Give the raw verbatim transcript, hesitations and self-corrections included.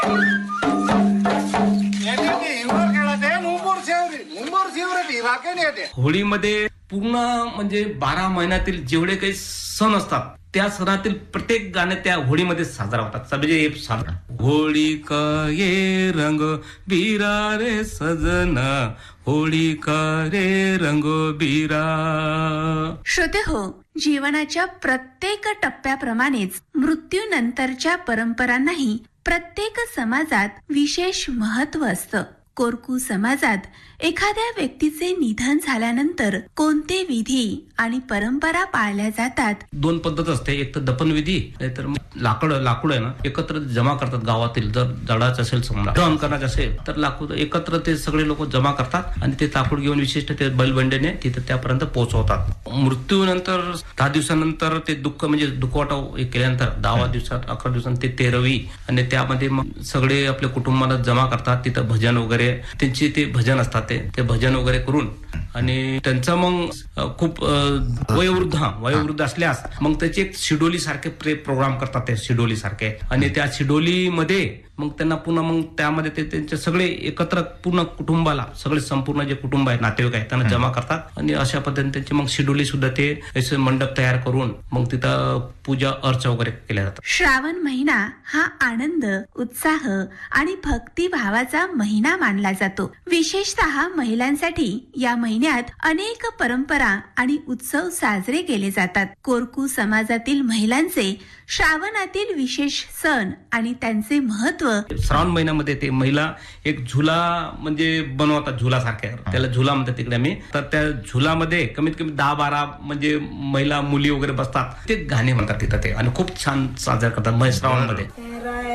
होळीमध्ये पूर्ण म्हणजे बारा महिन्यातील जेवढे काही सण असतात त्या सणातील प्रत्येक गाणे त्या होळीमध्ये साजरा होतात. म्हणजे साजरा होळी का ये रंग बिरा रे सजना, होळी का रे रंग बिरा. श्रोते हो, जीवनाच्या प्रत्येक टप्प्याप्रमाणेच मृत्यूनंतरच्या परंपरांनाही प्रत्येक समाजात विशेष महत्व असतं. कोरकू समाजात एखाद्या व्यक्तीचे निधन झाल्यानंतर कोणते विधी आणि परंपरा पाळल्या जातात? दोन पद्धत असते, एक तर दफनविधी, नाहीतर लाकड लाकूड आहे ना एकत्र जमा करतात गावातील. जर जडाचं असेल समजा दहन करायचं असेल तर लाकूड एकत्र ते सगळे लोक जमा करतात आणि ते लाकूड घेऊन विशिष्ट ते बैलबंडेने तिथे त्यापर्यंत पोहोचवतात. मृत्यूनंतर दहा दिवसानंतर ते दुःख म्हणजे दुखवाटा केल्यानंतर दहा दिवसात अकरा दिवसांत ते तेरवी आणि त्यामध्ये मग सगळे आपल्या कुटुंबाला जमा करतात. तिथं भजन वगैरे त्यांचे ते भजन असतात, ते ते भजन वगैरे करून आणि त्यांचं मग खूप वयोवृद्ध वयोवृद्ध असल्यास मग त्याचे एक शिडोली सारखे प्रोग्राम करतात, ते शिडोली सारखे. आणि त्या शिडोलीमध्ये मग त्यांना पुन्हा मग त्यामध्ये ते त्यांचे सगळे एकत्र पूर्ण कुटुंबाला सगळे संपूर्ण जे कुटुंब आहे नातेवाईक आहे त्यांना जमा करतात आणि अशा पद्धतीने त्यांची मग शिडोली सुद्धा ते असे मंडप तयार करून मग तिथं पूजा अर्चा वगैरे केल्या जातात. श्रावण महिना हा आनंद, उत्साह आणि भक्ती भावाचा महिना मानला जातो. विशेषतः महिलांसाठी या महिन्यात अनेक परंपरा आणि उत्सव साजरे केले जातात. कोरकू समाजातील महिलांचे श्रावणातील विशेष सण आणि त्यांचे महत्व. श्रावण महिन्यामध्ये ते महिला एक झुला म्हणजे बनवतात, झुला सारख्या त्याला झुला म्हणतात तिकडे आम्ही. तर त्या झुलामध्ये कमीत कमी दहा बारा म्हणजे महिला मुली वगैरे बसतात, ते गाणे म्हणतात तिथं ते आणि खूप छान साजरा करतात श्रावण मध्ये.